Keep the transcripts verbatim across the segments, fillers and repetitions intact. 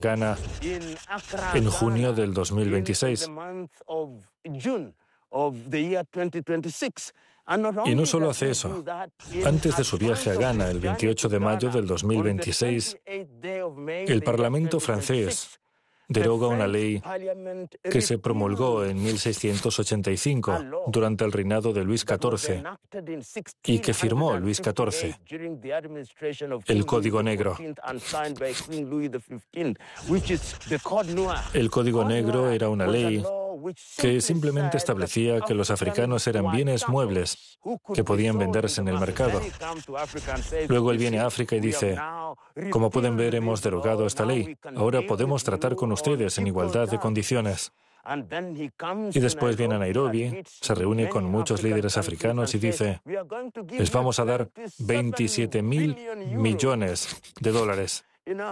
Ghana en junio del dos mil veintiséis. Y no solo hace eso. Antes de su viaje a Ghana, el veintiocho de mayo del dos mil veintiséis, el Parlamento francés deroga una ley que se promulgó en mil seiscientos ochenta y cinco durante el reinado de Luis catorce y que firmó Luis catorce, el Código Negro. El Código Negro era una ley que simplemente establecía que los africanos eran bienes muebles que podían venderse en el mercado. Luego él viene a África y dice: como pueden ver, hemos derogado esta ley. Ahora podemos tratar con ustedes en igualdad de condiciones. Y después viene a Nairobi, se reúne con muchos líderes africanos y dice: les vamos a dar veintisiete mil millones de dólares.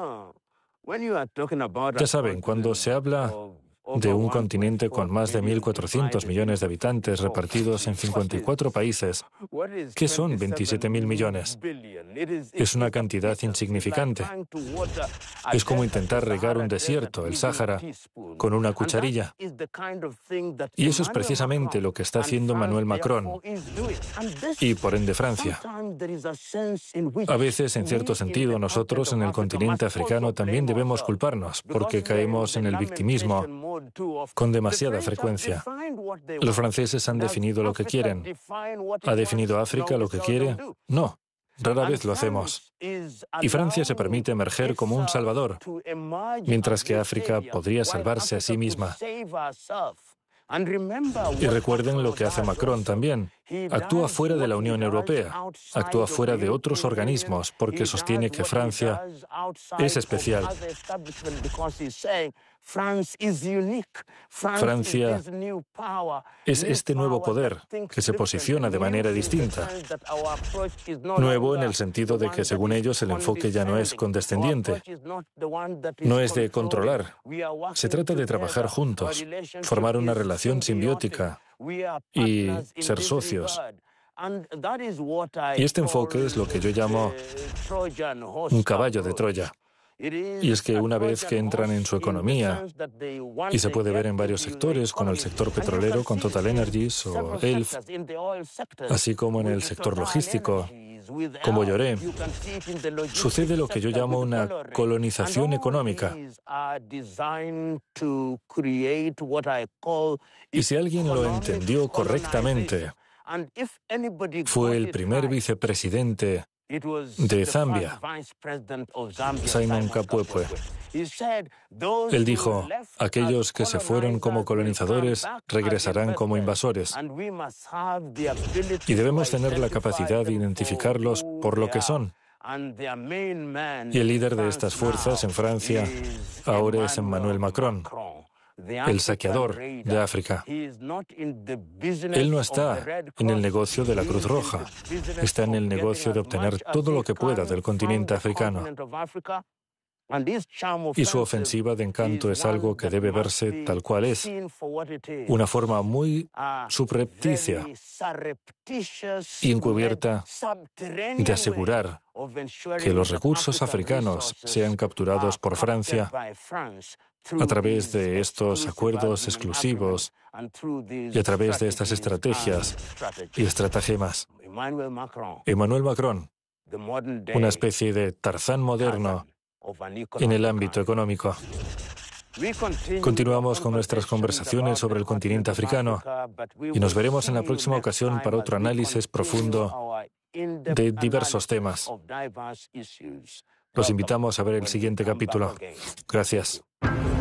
Ya saben, cuando se habla de un continente con más de mil cuatrocientos millones de habitantes repartidos en cincuenta y cuatro países, ¿qué son veintisiete mil millones? Es una cantidad insignificante. Es como intentar regar un desierto, el Sáhara, con una cucharilla. Y eso es precisamente lo que está haciendo Emmanuel Macron y, por ende, Francia. A veces, en cierto sentido, nosotros en el continente africano también debemos culparnos porque caemos en el victimismo con demasiada frecuencia. Los franceses han definido lo que quieren. ¿Ha definido África lo que quiere? No, rara vez lo hacemos. Y Francia se permite emerger como un salvador, mientras que África podría salvarse a sí misma. Y recuerden lo que hace Macron también. Actúa fuera de la Unión Europea, actúa fuera de otros organismos porque sostiene que Francia es especial. Francia es este nuevo poder que se posiciona de manera distinta. Nuevo en el sentido de que, según ellos, el enfoque ya no es condescendiente, no es de controlar. Se trata de trabajar juntos, formar una relación simbiótica y ser socios. Y este enfoque es lo que yo llamo un caballo de Troya. Y es que una vez que entran en su economía, y se puede ver en varios sectores, con el sector petrolero, con Total Energies o E L F, así como en el sector logístico, como Lloré, sucede lo que yo llamo una colonización económica. Y si alguien lo entendió correctamente, fue el primer vicepresidente de Zambia, Simon Kapwepwe. Él dijo: aquellos que se fueron como colonizadores regresarán como invasores. Y debemos tener la capacidad de identificarlos por lo que son. Y el líder de estas fuerzas en Francia ahora es Emmanuel Macron, el saqueador de África. Él no está en el negocio de la Cruz Roja, está en el negocio de obtener todo lo que pueda del continente africano. Y su ofensiva de encanto es algo que debe verse tal cual es, una forma muy subrepticia y encubierta de asegurar que los recursos africanos sean capturados por Francia a través de estos acuerdos exclusivos y a través de estas estrategias y estratagemas. Emmanuel Macron, una especie de Tarzán moderno en el ámbito económico. Continuamos con nuestras conversaciones sobre el continente africano y nos veremos en la próxima ocasión para otro análisis profundo de diversos temas. Los invitamos a ver el siguiente capítulo. Gracias.